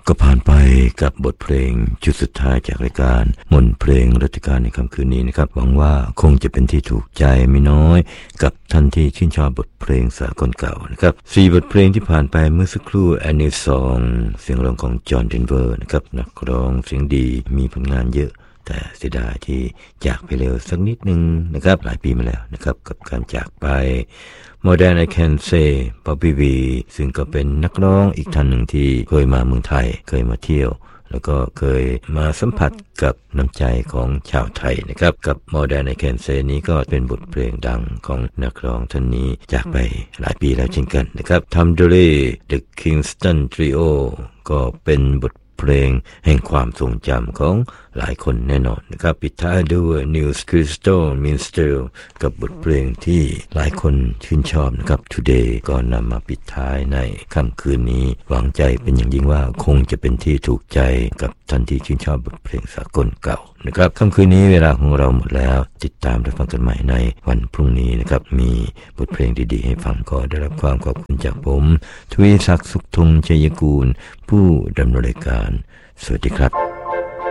ก็ผ่านไปกับบทเพลงชุดสุดท้ายจากรายการมนต์เพลงรัชกาลในค่ำคืนนี้นะครับหวังว่าคงจะเป็นที่ถูกใจไม่น้อยกับท่านที่ชื่นชอบบทเพลงสากลเก่านะครับ4บทเพลงที่ผ่านไปเมื่อสักครู่ Annie Song เสียงร้องของจอห์น เดนเวอร์นะครับนักร้องเสียงดีมีผลงานเยอะแต่เสียดายที่จากไปเร็วสักนิดนึงนะครับหลายปีมาแล้วนะครับกับการจากไป More Than I Can Say Bobby V ซึ่งก็เป็นนักร้องอีกท่านหนึ่งที่เคยมาเมืองไทยเคยมาเที่ยวแล้วก็เคยมาสัมผัสกับน้ำใจของชาวไทยนะครับกับ More Than I Can Say นี้ก็เป็นบทเพลงดังของนักร้องท่านนี้จากไปหลายปีแล้วเช่นกันนะครับทำโดย The Kingston Trio ก็เป็นบทเพลงแห่งความทรงจำของหลายคนแน่นอนนะครับปิดท้ายด้วย Nils Crystal Minstrel กับบทเพลงที่หลายคนชื่นชอบนะครับ Today ก็นำมาปิดท้ายในค่ำคืนนี้หวังใจเป็นอย่างยิ่งว่าคงจะเป็นที่ถูกใจกับท่านที่ชื่นชอบบทเพลงสากลเก่านะครับค่ำคืนนี้เวลาของเราหมดแล้วติดตามรับฟังกันใหม่ในวันพรุ่งนี้นะครับมีบทเพลงดีๆให้ฟังก็ได้รับความขอบคุณจากผมทวีศักดิ์สุขธงชัยกูลผู้ดำเนินรายการสวัสดีครับ